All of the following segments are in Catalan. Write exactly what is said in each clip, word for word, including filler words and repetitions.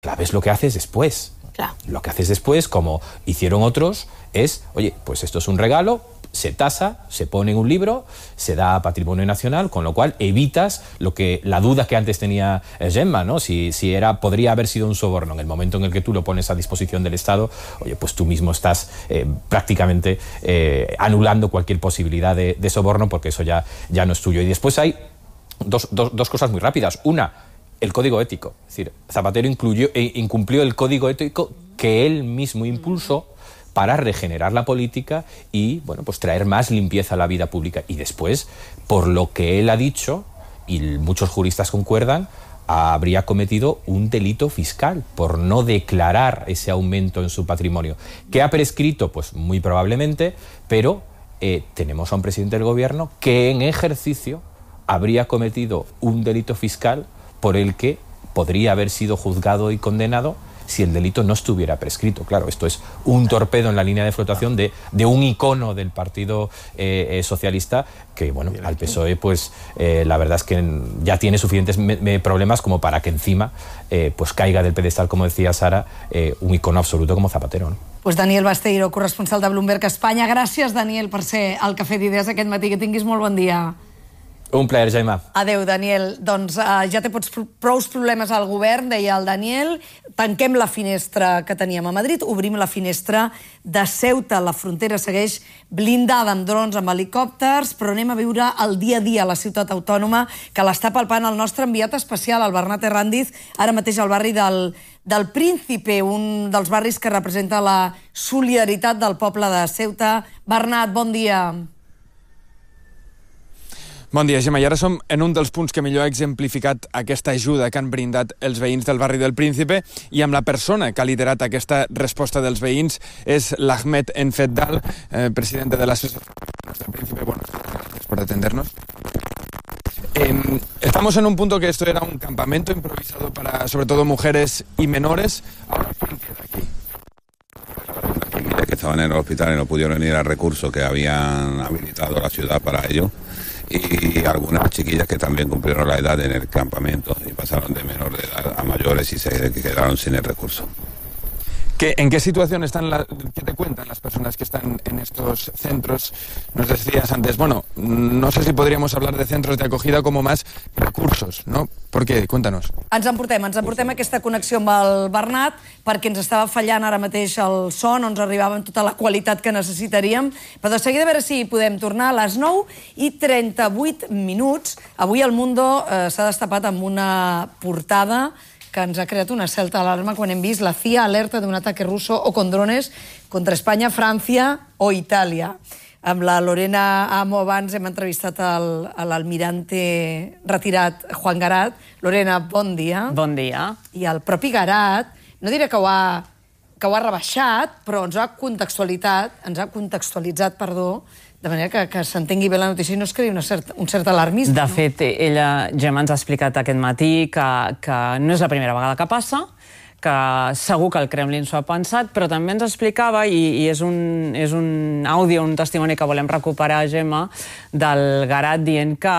clave es lo que haces después. Claro. Lo que haces después, como hicieron otros, es, oye, pues esto es un regalo, se tasa, se pone en un libro, se da a patrimonio nacional, con lo cual evitas lo que la duda que antes tenía Gemma, ¿no? Si, si era, podría haber sido un soborno. En el momento en el que tú lo pones a disposición del Estado, oye, pues tú mismo estás eh, prácticamente eh, anulando cualquier posibilidad de, de soborno, porque eso ya, ya no es tuyo. Y después hay dos, dos, dos cosas muy rápidas. Una, el código ético. Es decir, Zapatero incluyó, eh, incumplió el código ético que él mismo impulsó para regenerar la política y, bueno, pues traer más limpieza a la vida pública. Y después, por lo que él ha dicho, y muchos juristas concuerdan, habría cometido un delito fiscal por no declarar ese aumento en su patrimonio. ¿Qué ha prescrito? Pues muy probablemente, pero eh, tenemos a un presidente del gobierno que en ejercicio habría cometido un delito fiscal por el que podría haber sido juzgado y condenado si el delito no estuviera prescrito. Claro, esto es un torpedo en la línea de flotación de, de un icono del Partido eh, eh, Socialista que, bueno, al P S O E, pues eh, la verdad es que ya tiene suficientes me, me problemas como para que encima eh, pues caiga del pedestal, como decía Sara, eh, un icono absoluto como Zapatero, ¿no? Pues Daniel Basteiro, corresponsal de Bloomberg Espanya. Gràcies, Daniel, per ser al Cafè d'Idees aquest matí. Que tinguis molt bon dia. Un plaer, Gemma. Adéu, Daniel. Doncs uh, ja té pots prous problemes al govern, deia el Daniel. Tanquem la finestra que teníem a Madrid, obrim la finestra de Ceuta. La frontera segueix blindada amb drons, amb helicòpters, però anem a viure el dia a dia a la ciutat autònoma, que l'està palpant el nostre enviat especial, el Bernat Herrandiz, ara mateix al barri del, del Príncipe, un dels barris que representa la solidaritat del poble de Ceuta. Bernat, bon dia. Bon dia, Gemma. I ara som en un dels punts que millor ha exemplificat aquesta ajuda que han brindat els veïns del barri del Príncipe, i amb la persona que ha liderat aquesta resposta dels veïns és l'Ahmed Enfeddal, eh, presidente de l'Associación del Príncipe. Bueno, gracias por atendernos. Eh, estamos en un punto que esto era un campamento improvisado para, sobre todo, mujeres y menores. Ahora, ¿quién queda aquí? Aquí, mira, que estaban en el hospital y no pudieron venir al recurso que habían habilitado la ciudad para ello. Y algunas chiquillas que también cumplieron la edad en el campamento y pasaron de menor de edad a mayores y se quedaron sin el recurso. ¿Qué, ¿En qué situación están, la, qué te cuentan las personas que están en estos centros? Nos decías antes, bueno, no sé si podríamos hablar de centros de acogida como más recursos, ¿no? ¿Por qué? Cuéntanos. Ens emportem, ens emportem aquesta connexió amb el Bernat perquè ens estava fallant ara mateix el so, no ens arribava amb tota la qualitat que necessitaríem, però de seguida a veure si podem tornar a les nou i trenta-vuit minuts. Avui el Mundo eh, s'ha destapat amb una portada que ens ha creat una certa alarma quan hem vist la C I A alerta d'un ataque ruso o con drones contra Espanya, França o Itàlia. Amb la Lorena Amo abans hem entrevistat l'almirante retirat Juan Garat. Lorena, bon dia. Bon dia. I el propi Garat, no diré que ho ha, que ho ha rebaixat, però ens ha contextualitzat, ens ha contextualitzat, perdó, de manera que, que s'entengui bé la notícia i no es creï una certa, un cert alarmisme. De fet, ella, Gemma, ens ha explicat aquest matí que, que no és la primera vegada que passa, que segur que el Kremlin s'ho ha pensat, però també ens explicava, i, i és, un, és un àudio, un testimoni que volem recuperar, Gemma, del Garat dient que,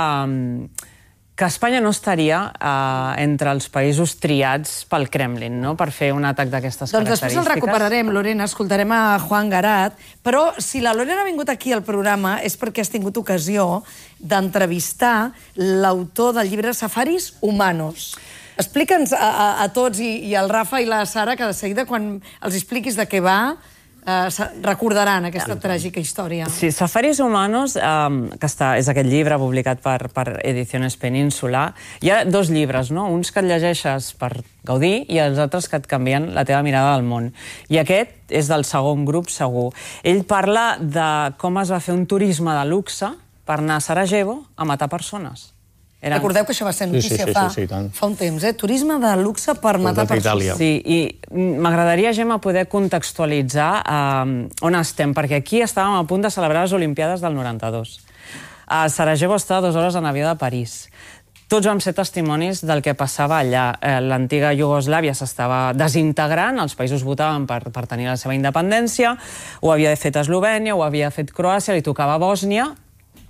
que Espanya no estaria eh, entre els països triats pel Kremlin, no?, per fer un atac d'aquestes doncs característiques. Després el recuperarem, Lorena, escoltarem a Juan Garat, però si la Lorena ha vingut aquí al programa és perquè has tingut ocasió d'entrevistar l'autor del llibre Safaris Humanos. Explica'ns a, a, a tots, i, i al Rafa i la Sara, que de seguida, quan els expliquis de què va, eh, recordaran aquesta tràgica història. Sí, Safaris Humanos, eh, que està, és aquest llibre publicat per, per Ediciones Península. Hi ha dos llibres, no? Uns que et llegeixes per gaudir i els altres que et canvien la teva mirada del món. I aquest és del segon grup, segur. Ell parla de com es va fer un turisme de luxe per anar a Sarajevo a matar persones. Eren... Recordeu que això va ser notícia sí, sí, fa, sí, sí, sí, fa un temps, eh? Turisme de luxe per matar persones. Sí, i m'agradaria, Gemma, poder contextualitzar eh, on estem, perquè aquí estàvem a punt de celebrar les Olimpiades del noranta-dos. A Sarajevo està a dues hores en avió de París. Tots vam ser testimonis del que passava allà. L'antiga Iugoslàvia s'estava desintegrant, els països votaven per, per tenir la seva independència, ho havia fet Eslovènia, ho havia fet Croàcia, li tocava Bòsnia,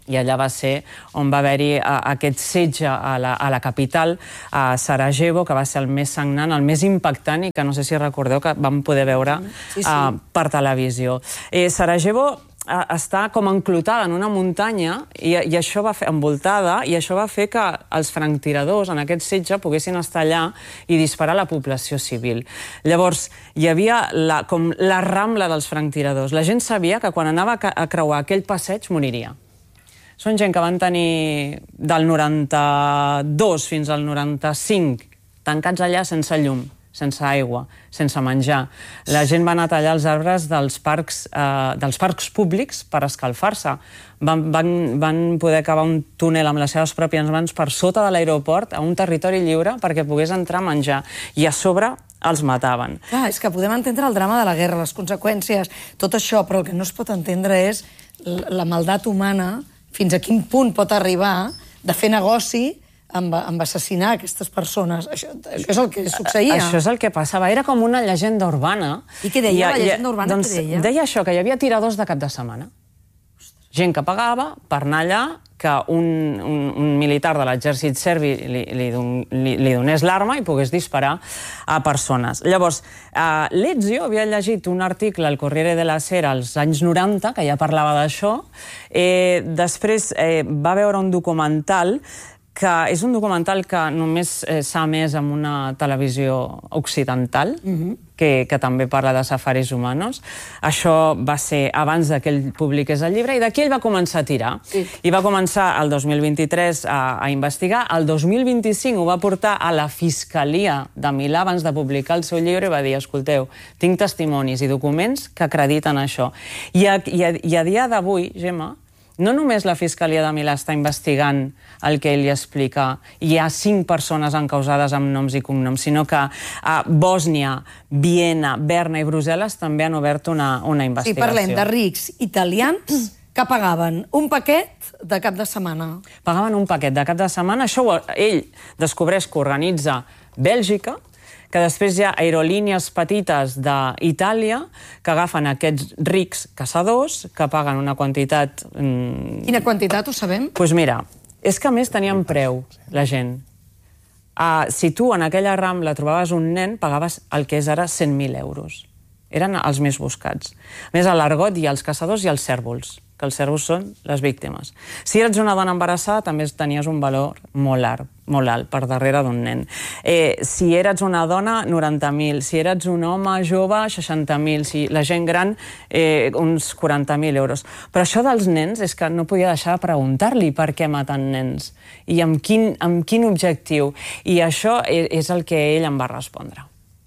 i allà va ser on va haver-hi aquest setge a la, a la capital, a Sarajevo, que va ser el més sagnant, el més impactant, i que no sé si recordeu que vam poder veure sí, sí. Uh, per televisió. Eh, Sarajevo uh, està com enclotada en una muntanya i, i això va fer, envoltada, i això va fer que els franctiradors en aquest setge poguessin estar allà i disparar a la població civil. Llavors, hi havia la, com la rambla dels franctiradors. La gent sabia que quan anava a creuar aquell passeig moriria. Són gent que van tenir del noranta-dos fins al noranta-cinc tancats allà sense llum, sense aigua, sense menjar. La gent va anar a tallar els arbres dels parcs, eh, dels parcs públics per escalfar-se. Van, van, van poder cavar un túnel amb les seves pròpies mans per sota de l'aeroport a un territori lliure perquè pogués entrar a menjar. I a sobre els mataven. Clar, és que podem entendre el drama de la guerra, les conseqüències, tot això, però el que no es pot entendre és la maldat humana, fins a quin punt pot arribar de fer negoci amb, amb assassinar aquestes persones. Això, això és el que succeïa. Això és el que passava. Era com una llegenda urbana. I què deia? I, la llegenda urbana doncs, què deia? Deia això, que hi havia tiradors de cap de setmana. Gent que pagava per anar allà, que un, un, un militar de l'exèrcit serbi li, li, don, li, li donés l'arma i pogués disparar a persones. Llavors, eh, l'Ezio havia llegit un article al Corriere della Sera als anys noranta, que ja parlava d'això. Eh, després eh, va veure un documental que és un documental que només eh, s'ha emès en una televisió occidental, uh-huh. que, que també parla de safaris humanos. Això va ser abans que ell publiqués el llibre, i d'aquí ell va començar a tirar. Sí. I va començar el dos mil vint-i-tres a, a investigar. El dos mil vint-i-cinc ho va portar a la Fiscalia de Milà abans de publicar el seu llibre i va dir, escolteu, tinc testimonis i documents que acrediten això. I a, i a, i a dia d'avui, Gemma, no només la Fiscalia de Milà està investigant el que ell explica, hi ha cinc persones encausades amb noms i cognoms, sinó que a Bòsnia, Viena, Berna i Brussel·les també han obert una, una investigació. Sí, parlem de rics italians que pagaven un paquet de cap de setmana. Pagaven un paquet de cap de setmana. Això ell descobreix que organitza Bèlgica, que després hi ha aerolínies petites d'Itàlia que agafen aquests rics caçadors que paguen una quantitat... Mmm... Quina quantitat, ho sabem? Doncs pues mira, és que a més tenien preu, la gent. Uh, si tu en aquella rambla trobaves un nen, pagaves el que és ara cent mil euros. Eren els més buscats. A més, a l'argot hi ha els caçadors i els cèrvols, que els cèrvols són les víctimes. Si eres una dona embarassada, també tenies un valor molt alt, molt alt per darrere d'un nen. Eh, si eres una dona, noranta mil. Si eres un home jove, seixanta mil. Si la gent gran, eh, uns quaranta mil euros. Però això dels nens és que no podia deixar de preguntar-li per què maten nens i amb quin, amb quin objectiu. I això és el que ell em va respondre.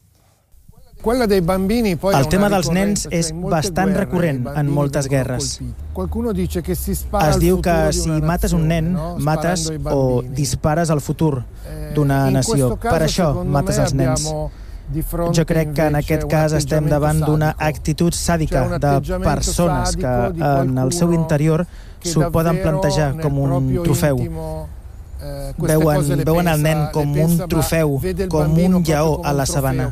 El tema dels nens és bastant recurrent en moltes guerres. Es diu que si mates un nen, mates o dispares al futur d'una nació. Per això mates els nens. Jo crec que en aquest cas estem davant d'una actitud sàdica de persones que en el seu interior s'ho poden plantejar com un trofeu. Veuen, veuen el nen com un trofeu, com un lleó a la sabana.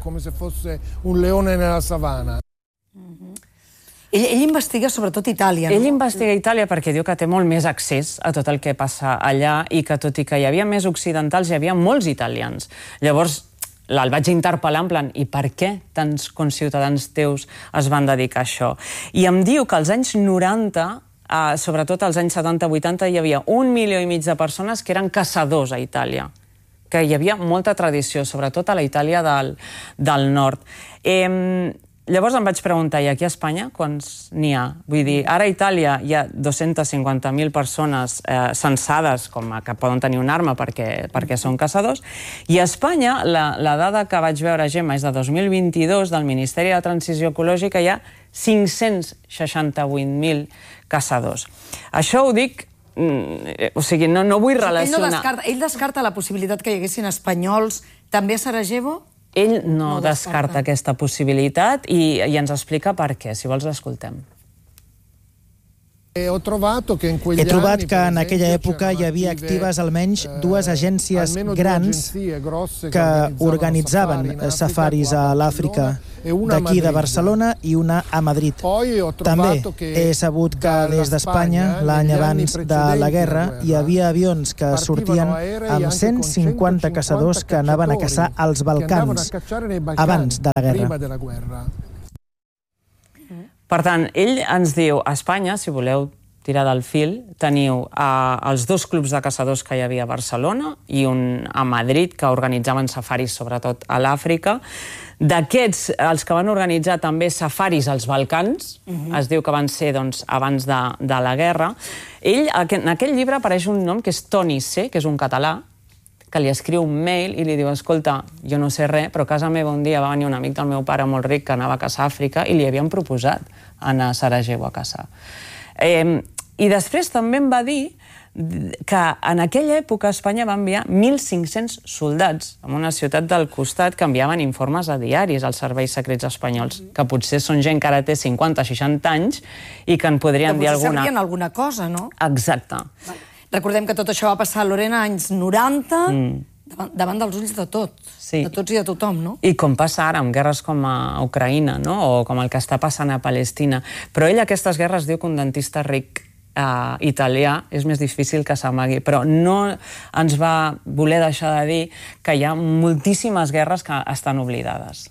Ell, ell investiga sobretot Itàlia, no? Ell investiga Itàlia perquè diu que té molt més accés a tot el que passa allà i que tot i que hi havia més occidentals, hi havia molts italians. Llavors, el vaig interpel·lar en plan, i per què tants conciutadans teus es van dedicar a això? I em diu que als anys noranta, Uh, sobretot als anys setanta vuitanta, hi havia un milió i mig de persones que eren caçadors a Itàlia, que hi havia molta tradició, sobretot a la Itàlia del, del nord. Eh, llavors em vaig preguntar, i aquí a Espanya quants n'hi ha? Vull dir, ara a Itàlia hi ha dos-centes cinquanta mil persones eh, censades com a que poden tenir una arma perquè, perquè són caçadors, i a Espanya la, la dada que vaig veure, Gemma, és de dos mil vint-i-dos, del Ministeri de Transició Ecològica, hi ha cinc-cents seixanta-vuit mil caçadors. Això ho dic, o sigui, no, no vull relacionar... Ell, no descarta, ell descarta la possibilitat que hi haguessin espanyols també a Sarajevo? Ell no, no descarta. descarta aquesta possibilitat i, i ens explica per què, si vols l'escoltem. He trobat que en aquella època hi havia actives almenys dues agències grans que organitzaven safaris a l'Àfrica d'aquí de Barcelona i una a Madrid. També he sabut que des d'Espanya, l'any abans de la guerra, hi havia avions que sortien amb cent cinquanta caçadors que anaven a caçar als Balcans abans de la guerra. Per tant, ell ens diu, a Espanya, si voleu tirar del fil, teniu eh, els dos clubs de caçadors que hi havia a Barcelona i un a Madrid, que organitzaven safaris sobretot a l'Àfrica. D'aquests, els que van organitzar també safaris als Balcans, uh-huh. es diu que van ser doncs, abans de, de la guerra. Ell, en aquell llibre apareix un nom que és Toni C, que és un català, que li escriu un mail i li diu, escolta, jo no sé res, però a casa meva un dia va venir un amic del meu pare molt ric que anava a caçar a Àfrica i li havien proposat anar a Sarajevo a caçar. Eh, I després també em va dir que en aquella època Espanya va enviar mil cinc-cents soldats a una ciutat del costat que enviaven informes a diaris als serveis secrets espanyols, que potser són gent que ara té cinquanta o seixanta anys i que en podrien dir alguna... Que potser sabien alguna cosa, no? Exacte. Recordem que tot això va passar, Lorena, anys noranta, davant, davant dels ulls de tot, sí. De tots i de tothom, no? I com passa ara amb guerres com a Ucraïna, no? O com el que està passant a Palestina. Però ell aquestes guerres diu que un dentista ric Uh, italià és més difícil que s'amagui, però no ens va voler deixar de dir que hi ha moltíssimes guerres que estan oblidades.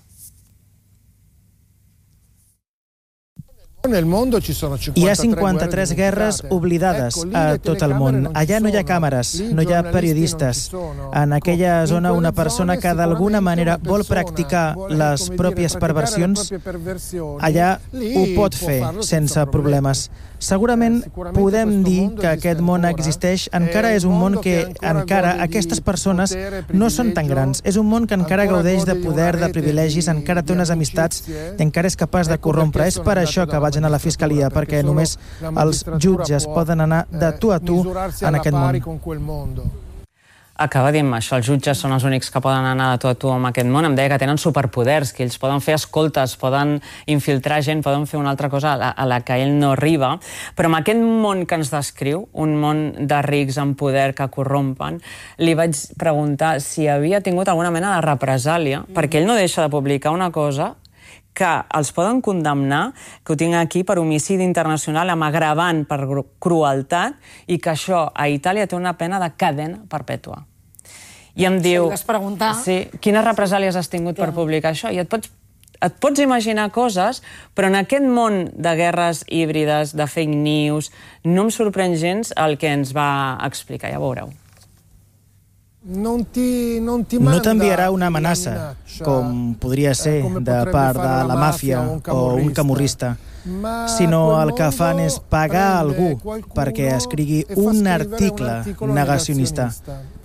Hi ha cinquanta-tres guerres oblidades a tot el món. Allà no hi ha càmeres, no hi ha periodistes. En aquella zona una persona que d'alguna manera vol practicar les pròpies perversions, allà ho pot fer sense problemes. Segurament podem dir que aquest món existeix, encara és un món que encara aquestes persones no són tan grans. És un món que encara gaudeix de poder, de privilegis, encara té unes amistats i encara és capaç de corrompre. És per això que vaig anar a la Fiscalia, perquè només els jutges poden anar de tu a tu en aquest món. Acaba dient això, els jutges són els únics que poden anar de tu a tu amb aquest món. Em deia que tenen superpoders, que ells poden fer escoltes, poden infiltrar gent, poden fer una altra cosa a la, a la que ell no arriba. Però amb aquest món que ens descriu, un món de rics amb poder que corrompen, li vaig preguntar si havia tingut alguna mena de represàlia, perquè ell no deixa de publicar una cosa que els poden condemnar, que ho tinc aquí, per homicidi internacional amb agravant per crueltat i que això a Itàlia té una pena de cadena perpètua. I em diu... Si li vas preguntar... Sí, quines represàlies has tingut per publicar això? I et pots, et pots imaginar coses, però en aquest món de guerres híbrides, de fake news, no em sorprèn gens el que ens va explicar, ja veureu. No t'enviarà una amenaça, com podria ser de part de la màfia o un camorrista, sinó el que fan és pagar algú perquè escrigui un article negacionista.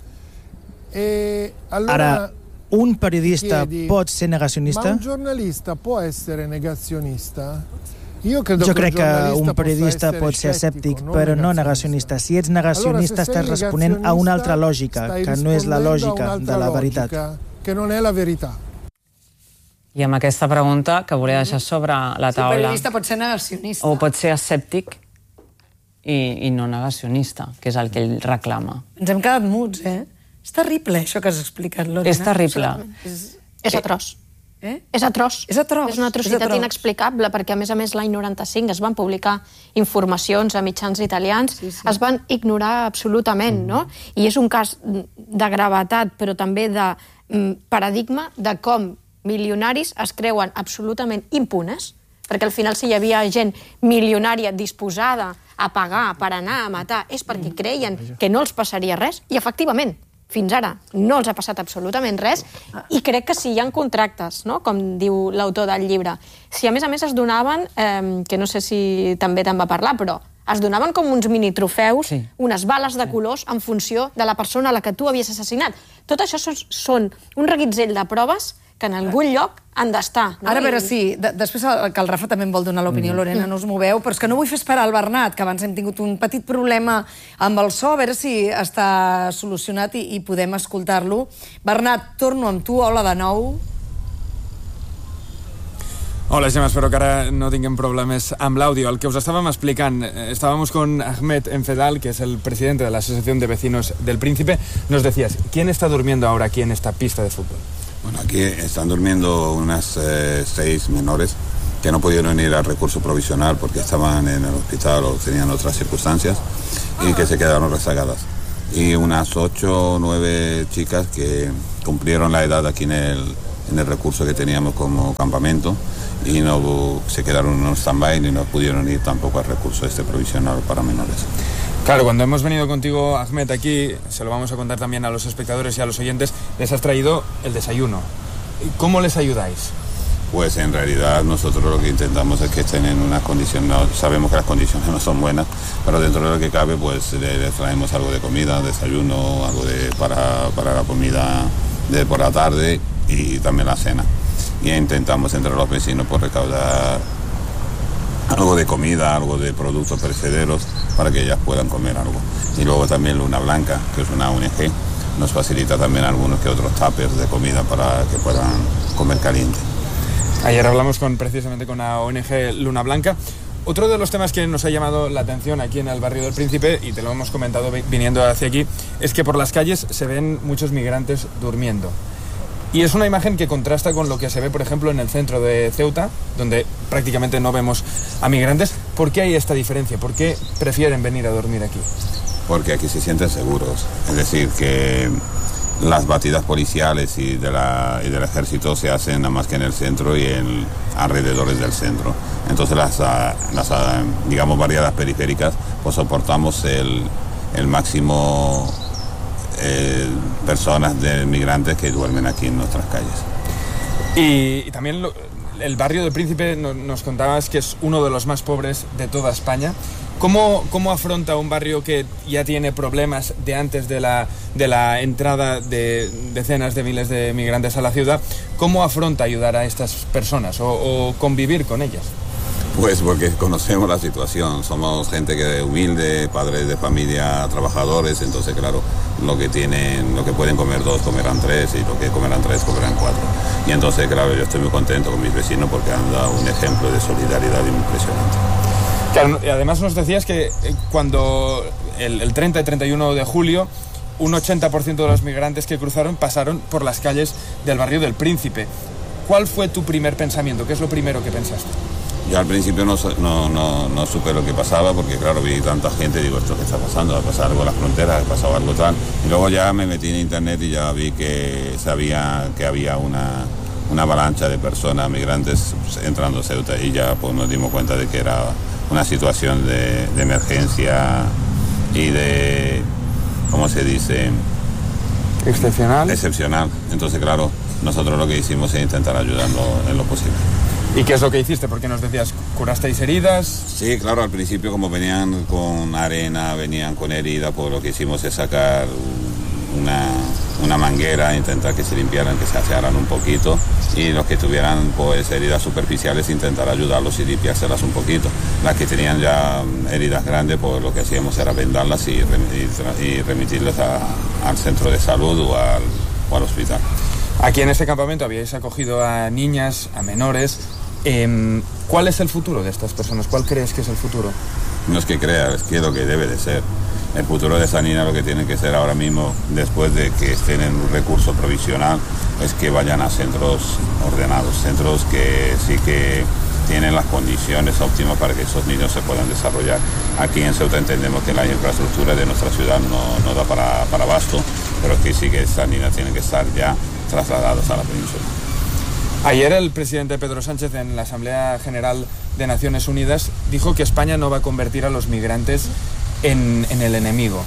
Ara, un periodista pot ser negacionista? Un jornalista pot ser negacionista? Jo crec que un periodista pot ser escèptic, però no negacionista. Si ets negacionista, estàs responent a una altra lògica, que no és la lògica de la veritat. Que no és la veritat. I amb aquesta pregunta que volia deixar sobre la taula... Un periodista pot ser negacionista. O pot ser escèptic i, i no negacionista, que és el que ell reclama. Ens hem quedat muts, eh? És terrible, això que has explicat, Lorena. És terrible. És, és atroç. Eh? És atroç. És atroç. És una atrocitat inexplicable, perquè a més a més l'any noranta-cinc es van publicar informacions a mitjans italians, sí, sí. Es van ignorar absolutament, mm. no? I és un cas de gravetat, però també de mm, paradigma de com milionaris es creuen absolutament impunes, perquè al final si hi havia gent milionària disposada a pagar per anar a matar és perquè creien que no els passaria res, i efectivament, fins ara no els ha passat absolutament res, i crec que si hi ha contractes, no? Com diu l'autor del llibre, si a més a més es donaven, eh, que no sé si també te'n va parlar, però es donaven com uns mini trofeus, sí. Unes bales de colors en funció de la persona a la que tu havies assassinat. Tot això són, són un reguitzell de proves que en algun lloc han d'estar. No? Ara, a veure, sí, de, després el, que el Rafa també em vol donar l'opinió, mm. Lorena, no us moveu, però és que no vull fer esperar el Bernat, que abans hem tingut un petit problema amb el so, a veure si està solucionat i, i podem escoltar-lo. Bernat, torno amb tu, hola de nou. Hola, Gemma, espero que ara no tinguem problemes amb l'àudio. El que us estàvem explicant, estábamos con Ahmed Enfedal, que es el presidente de la Asociación de Vecinos del Príncipe. Nos decías, ¿quién está durmiendo ahora aquí en esta pista de fútbol? Bueno, aquí están durmiendo unas eh, seis menores que no pudieron ir al recurso provisional porque estaban en el hospital o tenían otras circunstancias y que se quedaron rezagadas. Y unas ocho o nueve chicas que cumplieron la edad aquí en el, en el recurso que teníamos como campamento y no se quedaron en un stand-by ni no pudieron ir tampoco al recurso este provisional para menores. Claro, cuando hemos venido contigo, Ahmed, aquí, se lo vamos a contar también a los espectadores y a los oyentes, les has traído el desayuno. ¿Cómo les ayudáis? Pues en realidad nosotros lo que intentamos es que estén en unas condiciones, no, sabemos que las condiciones no son buenas, pero dentro de lo que cabe pues les le traemos algo de comida, desayuno, algo de para, para la comida de por la tarde y también la cena. Y intentamos entre los vecinos pues recaudar algo de comida, algo de productos perecederos para que ellas puedan comer algo. Y luego también Luna Blanca, que es una O N G, nos facilita también algunos que otros tuppers de comida para que puedan comer caliente. Ayer hablamos con, precisamente con la O N G Luna Blanca. Otro de los temas que nos ha llamado la atención aquí en el barrio del Príncipe, y te lo hemos comentado viniendo hacia aquí, es que por las calles se ven muchos migrantes durmiendo. Y es una imagen que contrasta con lo que se ve, por ejemplo, en el centro de Ceuta, donde prácticamente no vemos a migrantes. ¿Por qué hay esta diferencia? ¿Por qué prefieren venir a dormir aquí? Porque aquí se sienten seguros. Es decir, que las batidas policiales y, de la, y del ejército se hacen nada más que en el centro y en alrededores del centro. Entonces las, las digamos, barriadas periféricas, pues soportamos el, el máximo eh, personas de migrantes que duermen aquí en nuestras calles. Y, y también lo, el barrio del Príncipe no, nos contabas que es uno de los más pobres de toda España. ¿Cómo, ¿Cómo afronta un barrio que ya tiene problemas de antes de la, de la entrada de decenas de miles de migrantes a la ciudad? ¿Cómo afronta ayudar a estas personas o, o convivir con ellas? Pues porque conocemos la situación, somos gente que humilde, padres de familia, trabajadores, entonces claro, lo que tienen, lo que pueden comer dos, comerán tres, y lo que comerán tres, comerán cuatro. Y entonces claro, yo estoy muy contento con mis vecinos porque han dado un ejemplo de solidaridad impresionante. Claro, y además nos decías que cuando el, el treinta y treinta y uno de julio, un ochenta por ciento de los migrantes que cruzaron pasaron por las calles del barrio del Príncipe. ¿Cuál fue tu primer pensamiento? ¿Qué es lo primero que pensaste? Yo al principio no, no, no, no supe lo que pasaba porque claro, vi tanta gente, digo, ¿esto qué está pasando? ¿Ha pasado algo en las fronteras? ¿Ha pasado algo tal? Y luego ya me metí en internet y ya vi que sabía que había una, una avalancha de personas migrantes entrando a Ceuta y ya pues nos dimos cuenta de que era una situación de, de emergencia y de, ¿cómo se dice? Excepcional. Excepcional. Entonces, claro, nosotros lo que hicimos es intentar ayudarlo en lo posible. ¿Y qué es lo que hiciste? Porque nos decías, ¿curasteis heridas? Sí, claro, al principio como venían con arena, venían con herida, pues lo que hicimos es sacar una, una manguera, intentar que se limpiaran, que se asearan un poquito, y los que tuvieran pues heridas superficiales intentar ayudarlos y limpiárselas un poquito. Las que tenían ya heridas grandes, pues lo que hacíamos era vendarlas y, y, y remitirlas a, al centro de salud o al, o al hospital. Aquí en este campamento habíais acogido a niñas, a menores. Eh, ¿Cuál es el futuro de estas personas? ¿Cuál crees que es el futuro? No es que crea, es que lo que debe de ser. El futuro de esa niña lo que tiene que ser ahora mismo, después de que estén en un recurso provisional, es que vayan a centros ordenados, centros que sí que tienen las condiciones óptimas para que esos niños se puedan desarrollar. Aquí en Ceuta entendemos que la infraestructura de nuestra ciudad no, no da para, para abasto, pero que sí que estas niñas tienen que estar ya trasladadas a la península. Ayer el presidente Pedro Sánchez en la Asamblea General de Naciones Unidas dijo que España no va a convertir a los migrantes en, en el enemigo.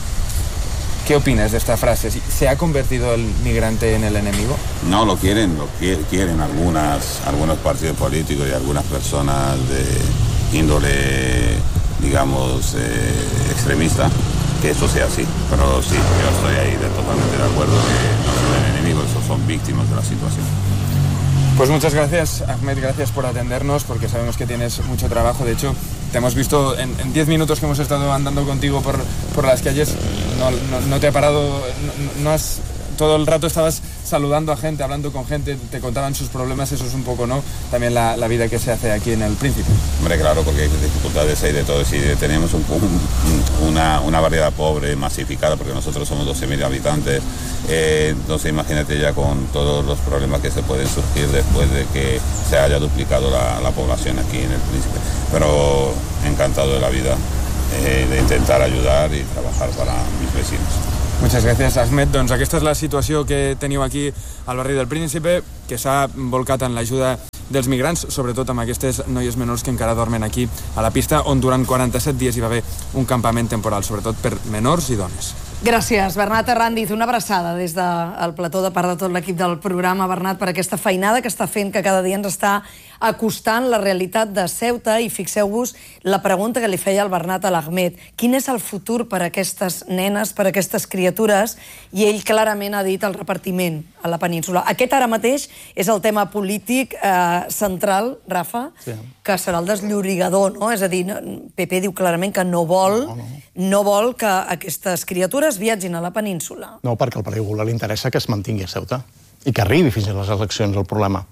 ¿Qué opinas de esta frase? ¿Se ha convertido el migrante en el enemigo? No, lo quieren, lo quieren algunas, algunos partidos políticos y algunas personas de índole, digamos, eh, extremista, que eso sea así. Pero sí, yo estoy ahí de, totalmente de acuerdo que no son el enemigo, esos son víctimas de la situación. Pues muchas gracias, Ahmed, gracias por atendernos, porque sabemos que tienes mucho trabajo. De hecho, te hemos visto en diez minutos que hemos estado andando contigo por, por las calles, no, no, no te ha parado, no, no has, todo el rato estabas saludando a gente, hablando con gente, te contaban sus problemas, eso es un poco, ¿no? También la, la vida que se hace aquí en el Príncipe. Hombre, claro, porque hay dificultades, hay de todo. Si tenemos un, un, una, una variedad pobre, masificada, porque nosotros somos doce mil habitantes, Eh, entonces imagínate ya con todos los problemas que se pueden surgir después de que se haya duplicado la, la población aquí en el Príncipe. Pero encantado de la vida, eh, de intentar ayudar y trabajar para mis vecinos. Muchas gràcies, Ahmed. Doncs aquesta és la situació que teniu aquí al barri del Príncipe, que s'ha volcat en l'ajuda dels migrants, sobretot amb aquestes noies menors que encara dormen aquí a la pista, on durant quaranta-set dies hi va haver un campament temporal, sobretot per menors i dones. Gràcies, Bernat Arrandiz. Una abraçada des del plató de part de tot l'equip del programa, Bernat, per aquesta feinada que està fent, que cada dia ens està acostant la realitat de Ceuta. I fixeu-vos la pregunta que li feia el Bernat a l'Ahmed. Quin és el futur per a aquestes nenes, per a aquestes criatures? I ell clarament ha dit el repartiment a la península. Aquest ara mateix és el tema polític eh, central, Rafa, sí. que serà el desllorigador, no? És a dir, P P diu clarament que no vol, no, no. no vol que aquestes criatures viatgin a la península. No, perquè al Partit Popular li interessa que es mantingui a Ceuta i que arribi fins a les eleccions el problema.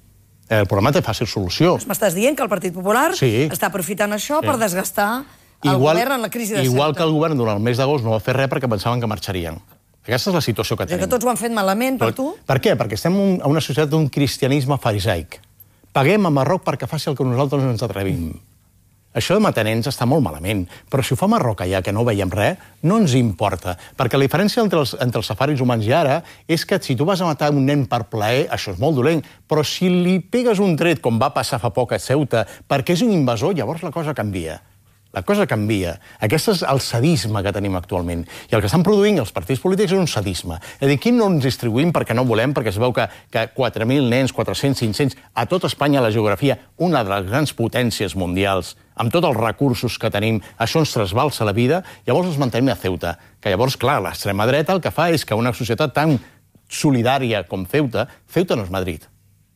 El problema té fàcil solució. M'estàs dient que el Partit Popular sí. està aprofitant això sí. per desgastar el igual, govern en la crisi de Ceuta. Igual que el govern durant el mes d'agost no va fer res perquè pensaven que marxarien. Aquesta és la situació que tenim. Que tots ho han fet malament, per tu? Per què? Perquè estem en una societat d'un cristianisme farisaic. Paguem a Marroc perquè faci el que nosaltres no ens atrevim. Això de matar nens està molt malament, però si ho fa Marroc allà, que no veiem res, no ens importa. Perquè la diferència entre els, entre els safaris humans i ara és que si tu vas a matar un nen per plaer, això és molt dolent, però si li pegues un tret, com va passar fa poc a Ceuta, perquè és un invasor, llavors la cosa canvia. La cosa canvia. Aquest és el sadisme que tenim actualment. I el que estan produint els partits polítics és un sadisme. És a dir, aquí no ens distribuïm perquè no volem, perquè es veu que, que quatre mil nens, quatre-cents, cinc-cents, a tot Espanya, la geografia, una de les grans potències mundials, amb tots els recursos que tenim, això ens trasbalsa la vida, llavors els mantenim a Ceuta. Que llavors, clar, l'extrema dreta el que fa és que una societat tan solidària com Ceuta, Ceuta no és Madrid.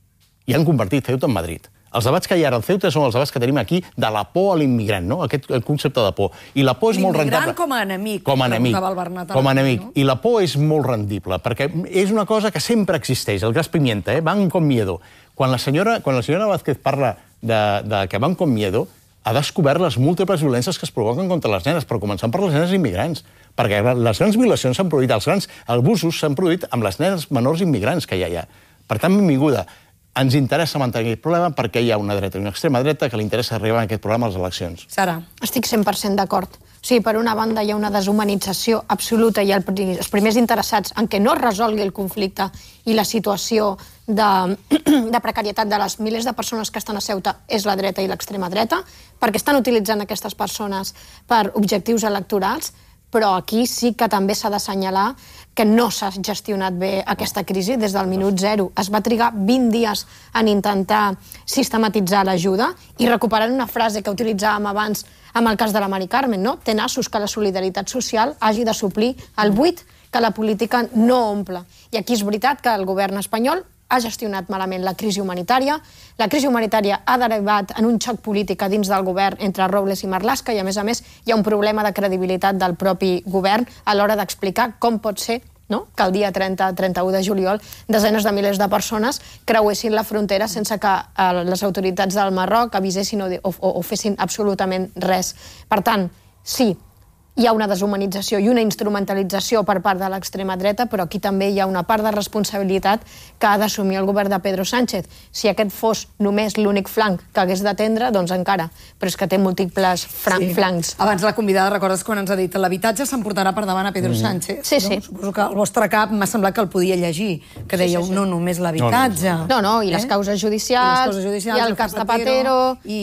I han convertit Ceuta en Madrid. Els debats que hi ha ara al Ceuta són els debats que tenim aquí de la por a l'immigrant, no? Aquest concepte de por. I la por és molt rendible. L'immigrant com a enemic. Com a enemic. Com a enemic. I la por és molt rendible, perquè és una cosa que sempre existeix, el gas pimienta, eh? Van con miedo. Quan la senyora, quan la senyora Vázquez parla de, de que van con miedo, ha descobert les múltiples violències que es provoquen contra les nenes, però començant per les nenes immigrants. Perquè les grans violacions s'han produït, els grans abusos s'han produït amb les nenes menors immigrants que ja hi ha. Per tant, benvinguda. Ens interessa mantenir aquest problema perquè hi ha una dreta i una extrema dreta que li interessa arribar a aquest programa a les eleccions. Sara. Estic cent per cent d'acord. O sigui, per una banda hi ha una deshumanització absoluta i els primers interessats en què no es resolgui el conflicte i la situació de, de precarietat de les milers de persones que estan a Ceuta és la dreta i l'extrema dreta, perquè estan utilitzant aquestes persones per objectius electorals, però aquí sí que també s'ha d'assenyalar que no s'ha gestionat bé aquesta crisi des del minut zero. Es va trigar vint dies en intentar sistematitzar l'ajuda i recuperant una frase que utilitzàvem abans amb el cas de la Mari Carmen, no? Té nassos que la solidaritat social hagi de suplir el buit que la política no omple. I aquí és veritat que el govern espanyol ha gestionat malament la crisi humanitària. La crisi humanitària ha derivat en un xoc polític a dins del govern entre Robles i Marlaska i, a més a més, hi ha un problema de credibilitat del propi govern a l'hora d'explicar com pot ser no? que el dia trenta trenta-u de juliol desenes de milers de persones creuessin la frontera sense que eh, les autoritats del Marroc avisessin o, o, o fessin absolutament res. Per tant, sí, hi ha una deshumanització i una instrumentalització per part de l'extrema dreta, però aquí també hi ha una part de responsabilitat que ha d'assumir el govern de Pedro Sánchez. Si aquest fos només l'únic flanc que hagués d'atendre, doncs encara. Però és que té múltiples sí. flancs. Abans la convidada, recordes quan ens ha dit l'habitatge s'emportarà per davant a Pedro mm. Sánchez? Sí, sí. No? Suposo que al vostre cap m'ha semblat que el podia llegir, que dèieu sí, sí, sí. no només l'habitatge. No, no, i les eh? causes judicials, I, les causes judicials, i el, el cas Zapatero, i,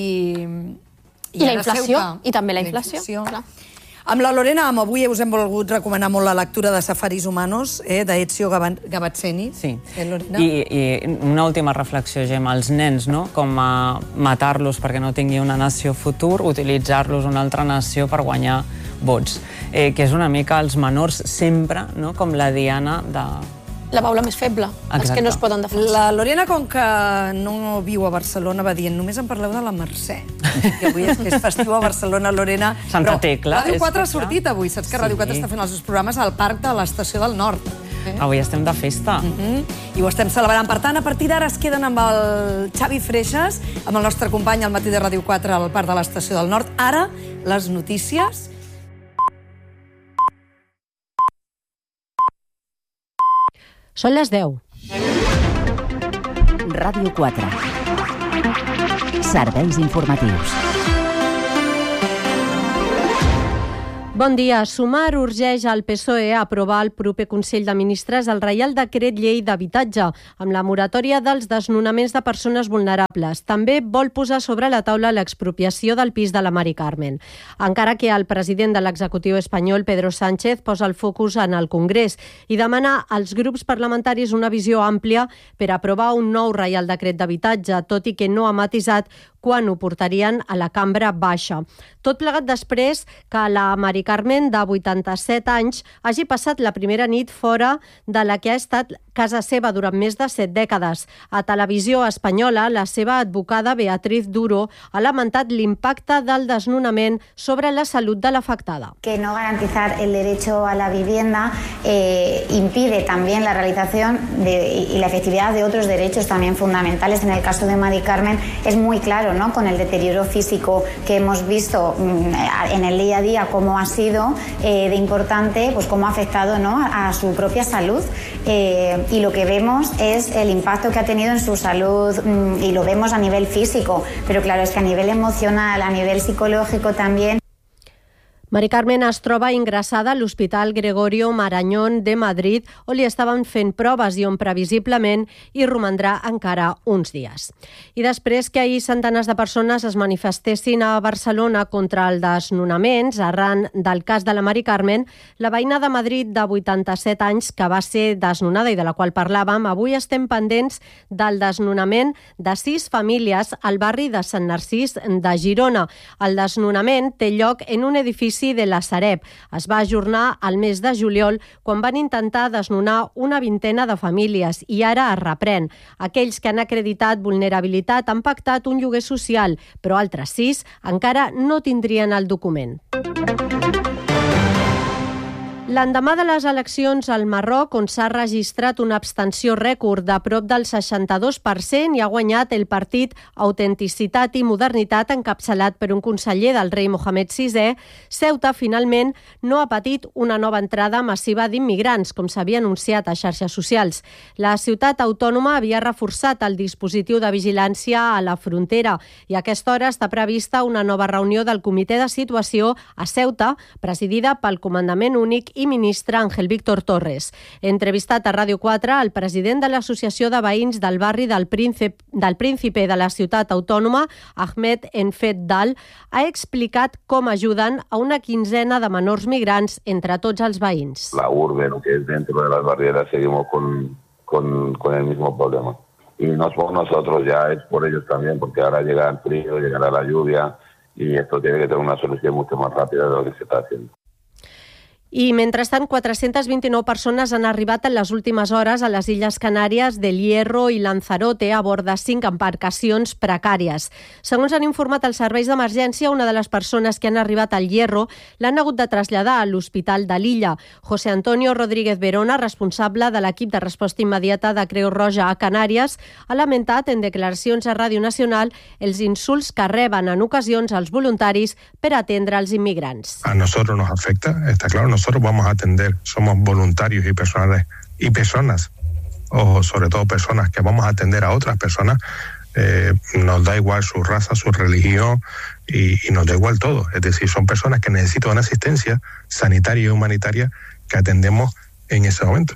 i, i la inflació, i també la inflació. La inflació. Clar. Amb la Lorena, amb avui us hem volgut recomanar molt la lectura de Safaris Humanos, eh, d'Ezio Gavazzeni. Sí. Eh, Lorena? I, I una última reflexió, Gemma, els nens, no? Com a matar-los perquè no tingui una nació futur, utilitzar-los una altra nació per guanyar vots. Eh, que és una mica els menors sempre, no? Com la diana de... La baula més feble, Exacte. els que no es poden defensar. La Lorena, com que no viu a Barcelona, va dient només em parleu de la Mercè. I avui és que és festiu a Barcelona, Lorena. Santa Tecla. Ràdio quatre ha sortit avui. Saps que Ràdio quatre està fent els seus programes al Parc de l'Estació del Nord. Eh? Avui estem de festa. Uh -huh. I ho estem celebrant. Per tant, a partir d'ara es queden amb el Xavi Freixas, amb el nostre company al matí de Ràdio quatre al Parc de l'Estació del Nord. Ara, les notícies... Són les deu. Ràdio quatre. Serveis informatius. Bon dia. Sumar urgeix al P S O E a aprovar el proper Consell de Ministres el Reial Decret Llei d'Habitatge, amb la moratòria dels desnonaments de persones vulnerables. També vol posar sobre la taula l'expropiació del pis de la Mari Carmen. Encara que el president de l'executiu espanyol, Pedro Sánchez, posa el focus en el Congrés i demana als grups parlamentaris una visió àmplia per aprovar un nou Reial Decret d'Habitatge, tot i que no ha matisat quan ho portarien a la cambra baixa. Tot plegat després que la Mari Carmen, de vuitanta-set anys, hagi passat la primera nit fora de la que ha estat casa seva durant més de set dècades. A Televisió Espanyola, la seva advocada Beatriz Duro ha lamentat l'impacte del desnonament sobre la salut de l'afectada. Que no garantizar el derecho a la vivienda eh, impide también la realización de, y la efectividad de otros derechos también fundamentales. En el caso de Mari Carmen es muy claro, ¿no?, con el deterioro físico que hemos visto mmm, en el día a día, cómo ha sido eh, de importante, pues cómo ha afectado, ¿no?, a su propia salud. Eh, y lo que vemos es el impacto que ha tenido en su salud mmm, y lo vemos a nivel físico, pero claro, es que a nivel emocional, a nivel psicológico también. Mari Carmen es troba ingressada a l'Hospital Gregorio Marañón de Madrid, on li estaven fent proves i on previsiblement hi romandrà encara uns dies. I després que ahir centenars de persones es manifestessin a Barcelona contra els desnonaments arran del cas de la Mari Carmen, la veïna de Madrid de vuitanta-set anys, que va ser desnonada i de la qual parlàvem, avui estem pendents del desnonament de sis famílies al barri de Sant Narcís de Girona. El desnonament té lloc en un edifici de la Sareb. Es va ajornar al mes de juliol quan van intentar desnonar una vintena de famílies i ara es reprèn. Aquells que han acreditat vulnerabilitat han pactat un lloguer social, però altres sis encara no tindrien el document. L'endemà de les eleccions al Marroc, on s'ha registrat una abstenció rècord de prop del seixanta-dos per cent i ha guanyat el partit Autenticitat i Modernitat encapçalat per un conseller del rei Mohamed sisè, Ceuta finalment no ha patit una nova entrada massiva d'immigrants, com s'havia anunciat a xarxes socials. La ciutat autònoma havia reforçat el dispositiu de vigilància a la frontera i a aquesta hora està prevista una nova reunió del Comitè de Situació a Ceuta, presidida pel comandament únic i ministre Ángel Víctor Torres. Entrevistat a Ràdio quatre, el president de l'Associació de Veïns del barri del Príncipe, del Príncipe de la ciutat autònoma, Ahmed Enfet Dal, ha explicat com ajuden a una quinzena de menors migrants entre tots els veïns. La urbe, lo que es dentro de las barreras, seguimos con, con, con el mismo problema. Y no es por nosotros, ya es por ellos también, porque ahora llega el frío, llegará la lluvia y esto tiene que tener una solución mucho más rápida de lo que se está haciendo. I, mentrestant, quatre-centes vint-i-nou persones han arribat en les últimes hores a les Illes Canàries del Hierro i Lanzarote a bord de cinc embarcacions precàries. Segons han informat els serveis d'emergència, una de les persones que han arribat al Hierro l'han hagut de traslladar a l'Hospital de l'Illa. José Antonio Rodríguez Verona, responsable de l'equip de resposta immediata de Creu Roja a Canàries, ha lamentat en declaracions a Ràdio Nacional els insults que reben en ocasions als voluntaris per atendre els immigrants. A nosotros nos afecta, está claro. Nosotros vamos a atender, somos voluntarios y personales y personas, o sobre todo personas que vamos a atender a otras personas, eh, nos da igual su raza, su religión y, y nos da igual todo. Es decir, son personas que necesitan una asistencia sanitaria y humanitaria que atendemos en ese momento.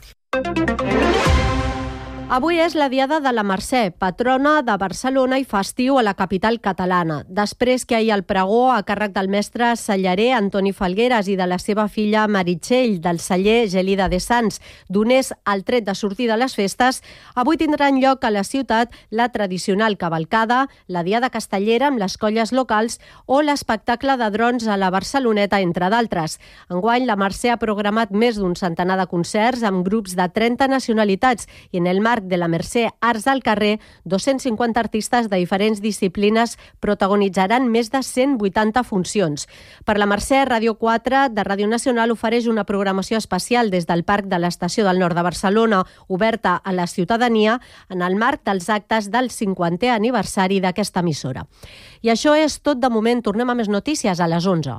Avui és la Diada de la Mercè, patrona de Barcelona i festiu a la capital catalana. Després que ahir el pregó a càrrec del mestre cellarer Antoni Falgueres i de la seva filla Meritxell del celler Gelida de Sants donés el tret de sortir de les festes, avui tindran lloc a la ciutat la tradicional cavalcada, la Diada Castellera amb les colles locals o l'espectacle de drons a la Barceloneta, entre d'altres. Enguany, la Mercè ha programat més d'un centenar de concerts amb grups de trenta nacionalitats i en el marc de la Mercè Arts al carrer, dos-cents cinquanta artistes de diferents disciplines protagonitzaran més de cent vuitanta funcions. Per la Mercè, Ràdio quatre de Ràdio Nacional ofereix una programació especial des del Parc de l'Estació del Nord de Barcelona, oberta a la ciutadania en el marc dels actes del cinquantè aniversari d'aquesta emissora. I això és tot de moment. Tornem a més notícies a les onze.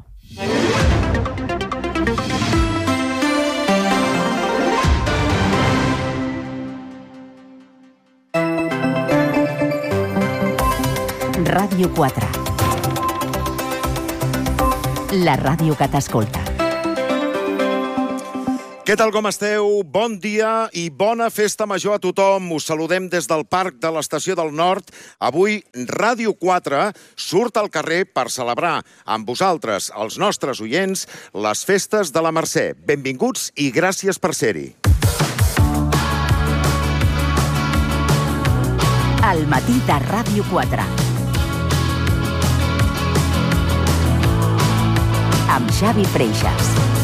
Ràdio quatre. La ràdio que t'escolta. Què tal, com esteu? Bon dia i bona festa major a tothom. Us saludem des del Parc de l'Estació del Nord. Avui, Ràdio quatre surt al carrer per celebrar amb vosaltres, els nostres oients, les festes de la Mercè. Benvinguts i gràcies per ser-hi. Al matí de Ràdio quatre. Amb Xavi Freixas.